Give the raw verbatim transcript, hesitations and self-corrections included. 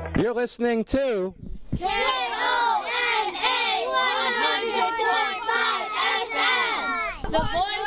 You're listening to K O N A one hundred point five F M, the voice